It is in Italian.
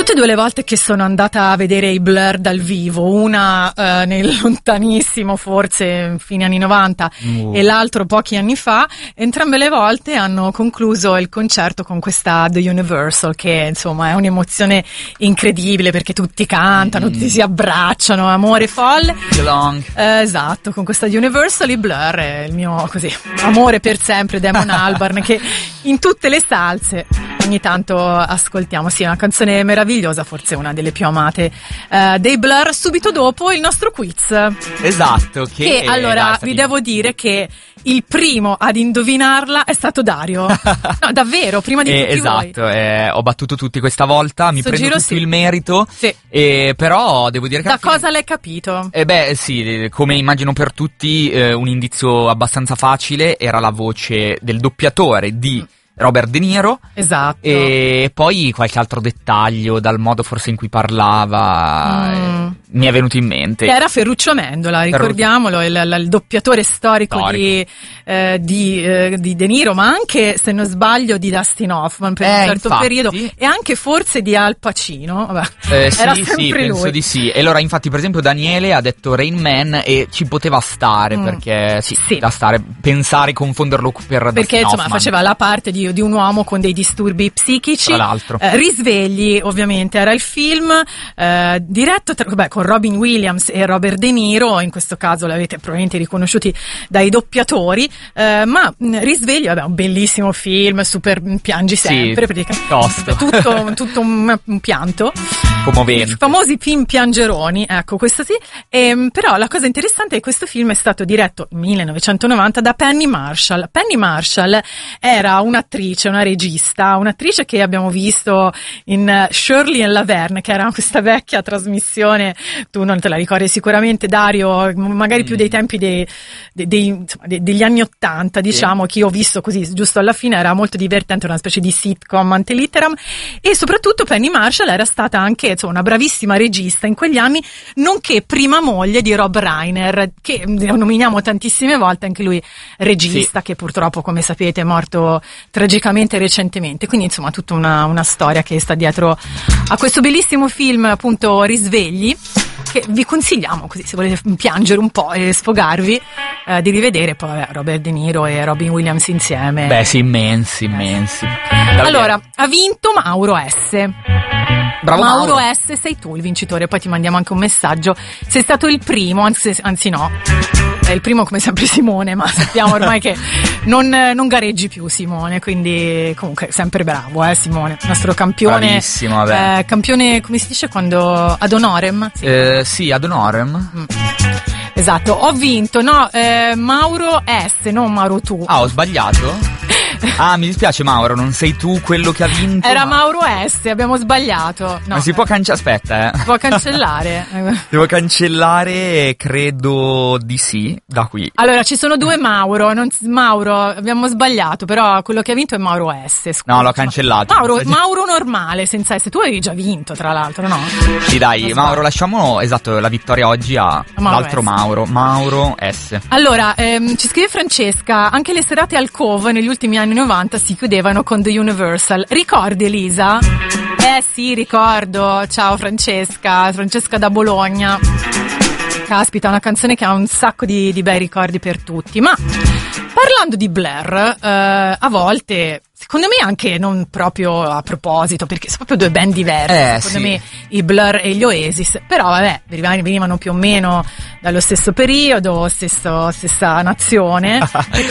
Tutte e due le volte che sono andata a vedere i Blur dal vivo, una nel lontanissimo, forse fine anni 90, e l'altro pochi anni fa, entrambe le volte hanno concluso il concerto con questa The Universal, che insomma è un'emozione incredibile perché tutti cantano, tutti si abbracciano, amore folle. Esatto, con questa Universal i Blur è il mio così amore per sempre, Damon Albarn, che in tutte le salse ogni tanto ascoltiamo. Sì, è una canzone meravigliosa, forse una delle più amate dei Blur. Subito dopo il nostro quiz. Esatto. Che allora vi devo dire che il primo ad indovinarla è stato Dario. No, davvero, prima di tutti esatto, voi. ho battuto tutti questa volta, mi prendo tutto il merito. Sì. Però devo dire che da cosa l'hai capito? Sì, come immagino per tutti, un indizio abbastanza facile era la voce del doppiatore di Robert De Niro. Esatto. E poi qualche altro dettaglio, dal modo forse in cui parlava, mi è venuto in mente. Che era Ferruccio Amendola, ricordiamolo, il doppiatore storico di De Niro, ma anche, se non sbaglio, di Dustin Hoffman per un certo periodo, e anche forse di Al Pacino. Vabbè, era sempre lui. Penso di sì. E allora, infatti, per esempio, Daniele ha detto Rain Man e ci poteva stare, perché da stare, pensare, confonderlo perché Dustin insomma Hoffman. Faceva la parte di un uomo con dei disturbi psichici. Tra l'altro. Risvegli, ovviamente, era il film diretto con Robin Williams e Robert De Niro. In questo caso l'avete probabilmente riconosciuti dai doppiatori, ma Risvegli, un bellissimo film, super piangi sempre, tutto un pianto, commovente. I famosi film piangeroni, ecco, questo sì. Però la cosa interessante è che questo film è stato diretto nel 1990 da Penny Marshall. Penny Marshall era un'attrice, una regista, un'attrice che abbiamo visto in Shirley and Laverne, che era questa vecchia trasmissione, tu non te la ricordi sicuramente, Dario, magari più dei tempi degli anni '80, diciamo, che io ho visto così giusto alla fine, era molto divertente, una specie di sitcom ante litteram. E soprattutto Penny Marshall era stata anche una bravissima regista in quegli anni, nonché prima moglie di Rob Reiner, che nominiamo tantissime volte, anche lui regista, che purtroppo, come sapete, è morto tragicamente recentemente. Quindi insomma tutta una storia che sta dietro a questo bellissimo film, appunto, Risvegli, che vi consigliamo, così, se volete piangere un po' e sfogarvi, di rivedere. Poi Robert De Niro e Robin Williams insieme. Beh sì, immensi. Allora, ha vinto Mauro S. Bravo Mauro S, sei tu il vincitore. Poi ti mandiamo anche un messaggio. Sei stato il primo, anzi no, è il primo come sempre Simone, ma sappiamo ormai che non gareggi più, Simone, quindi comunque sempre bravo, Simone, il nostro campione. Bravissimo, vabbè. Campione, come si dice quando ad honorem? Sì, ad honorem. Esatto, ho vinto, Mauro S, non Mauro tu. Ah, ho sbagliato? Ah, mi dispiace Mauro, non sei tu quello che ha vinto. Era Mauro S, abbiamo sbagliato. No, ma si può aspetta, Si può cancellare. Si può cancellare, credo di sì, da qui. Allora, ci sono due Mauro, abbiamo sbagliato, però quello che ha vinto è Mauro S. Scusa. No, l'ho cancellato. Mauro normale, senza S. Tu avevi già vinto, tra l'altro, no? Sì, dai, Mauro, lasciamo la vittoria oggi a l'altro Mauro S. Allora, ci scrive Francesca, anche le serate al Cove negli ultimi anni 90 si chiudevano con The Universal. Ricordi, Elisa? Sì, ricordo. Ciao Francesca da Bologna. Caspita, una canzone che ha un sacco di bei ricordi per tutti. Ma parlando di Blur, a volte, secondo me anche non proprio a proposito, perché sono proprio due band diverse, secondo me, i Blur e gli Oasis, però vabbè, venivano più o meno dallo stesso periodo, stessa nazione,